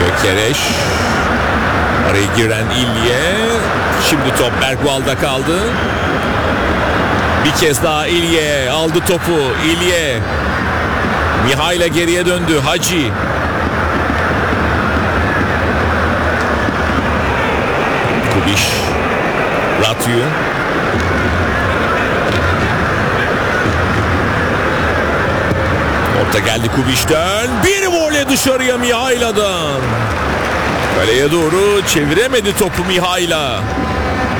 Kereş. Araya giren İlye. Şimdi top Bergwall'da kaldı. Bir kez daha İlye aldı topu. İlye. Mihail'a geriye döndü. Hacı. Kubiş. Ratyu. Orta geldi Kubiş'ten. Bir voley dışarıya Mihail'a'dan. Kaleye doğru çeviremedi topu Mihail'a.